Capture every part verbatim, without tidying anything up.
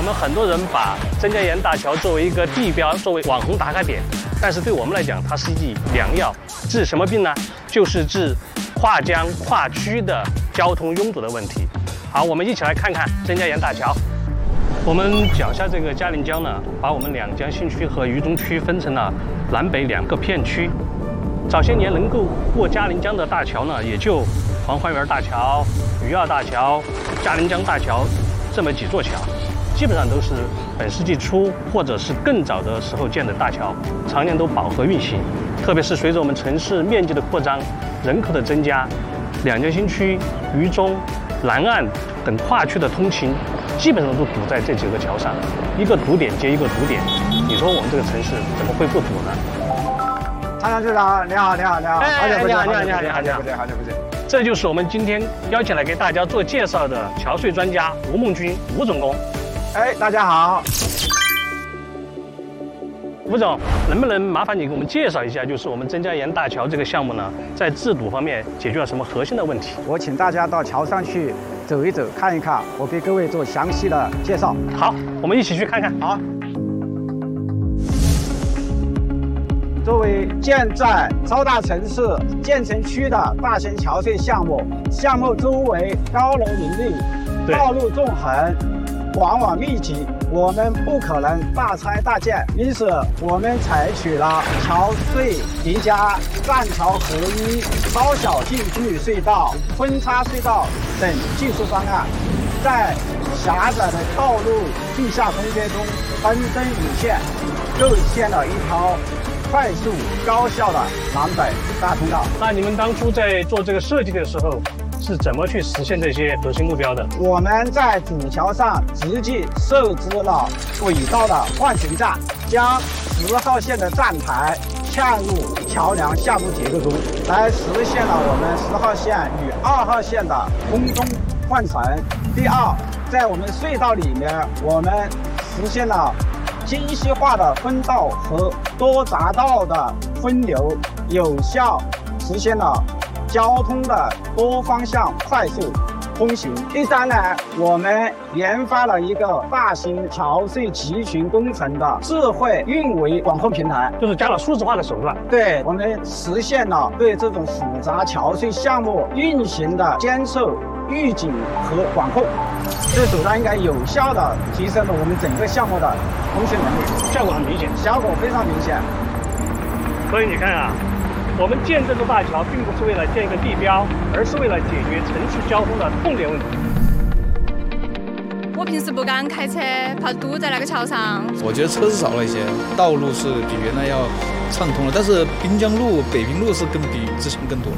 们很多人把曾家岩大桥作为一个地标，作为网红打卡点，但是对我们来讲，它是一剂良药。治什么病呢？就是治跨江跨区的交通拥堵的问题。好，我们一起来看看曾家岩大桥。我们脚下这个嘉陵江呢，把我们两江新区和渝中区分成了南北两个片区。早些年能够过嘉陵江的大桥呢，也就黄花园大桥、渝二大桥、嘉陵江大桥这么几座桥，基本上都是本世纪初或者是更早的时候建的大桥，常年都饱和运行。特别是随着我们城市面积的扩张、人口的增加，两江新区、渝中、南岸等跨区的通勤，基本上都堵在这几个桥上，一个堵点接一个堵点。你说我们这个城市怎么会不堵呢？ 唐江局长，你好，你好，你好， 哎， 好久不见， 你好，你好，你好，你好， 好久不见，好久不见。 这就是我们今天邀请来给大家做介绍的桥隧专家吴梦军吴总工。 哎，大家好。 吴总，能不能麻烦你给我们介绍一下，就是我们曾家岩大桥这个项目呢，在治堵方面解决了什么核心的问题？ 我请大家到桥上去走一走，看一看，我给各位做详细的介绍。 好，我们一起去看看。 好。作为建在超大城市建成区的大型桥隧项目，项目周围高楼林立，道路纵横，往往密集，我们不可能大拆大建，因此我们采取了桥隧叠加、栈桥合一、超小径距隧道、分叉隧道等技术方案，在狭窄的道路地下空间中奔登引线，构建了一条快速高效的南北大通道。 那你们当初在做这个设计的时候，是怎么去实现这些核心目标的？ 我们在主桥上直接设置了轨道的换行站，将十号线的站台嵌入桥梁下部结构中，来实现了我们十号线与二号线的空中换乘。第二，在我们隧道里面，我们实现了精细化的分道和多匝道的分流，有效实现了交通的多方向快速通行。第三呢，我们研发了一个大型桥隧集群工程的智慧运维管控平台， 就是加了数字化的手段。 对，我们实现了对这种复杂桥隧项目运行的监测、预警和管控。这手段应该有效地提升了我们整个项目的通行能力， 效果很明显， 效果非常明显。 所以你看啊，我们建这座大桥并不是为了建一个地标，而是为了解决城市交通的痛点问题。 我平时不敢开车，怕堵在那个桥上。 我觉得车是少了一些，道路是比原来要畅通了，但是滨江路、北平路是更比之前更多。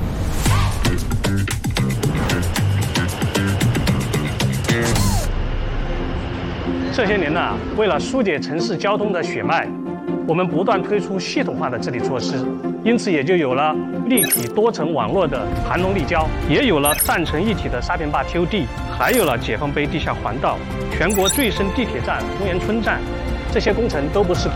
这些年呢，为了疏解城市交通的血脉，我们不断推出系统化的治理措施，因此也就有了立体多层网络的盘龙立交，也有了三层一体的沙坪坝 T O D， 还有了解放碑地下环道、全国最深地铁站东岩村站，这些工程都不是